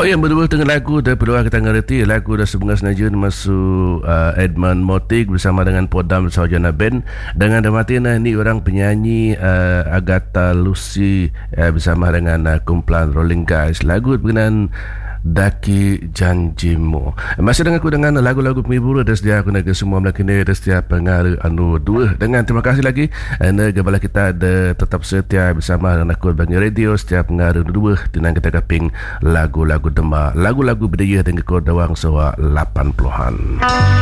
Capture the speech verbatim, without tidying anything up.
Oh yang berdua dengan lagu dah perlu kita ngerti lagu dah sebenarnya senaja masuk uh, Edmund Motik bersama dengan Podam Saujana Band dengan Damatina ni orang penyanyi uh, Agatha Lucy uh, bersama dengan uh, kumpulan Rolling Guys. Lagu berkenaan Daki Janjimu. Masih dengan aku dengan lagu-lagu penghibur dan sedia aku nak semua melakukan dan sedia pengaruh anu dua. Dengan terima kasih lagi anda kembali kita ada tetap setia bersama dengan aku bagi radio setiap pengaruh dua dengan kita kaping lagu-lagu demak, lagu-lagu budaya dengan kau dawang sawa lapan puluhan.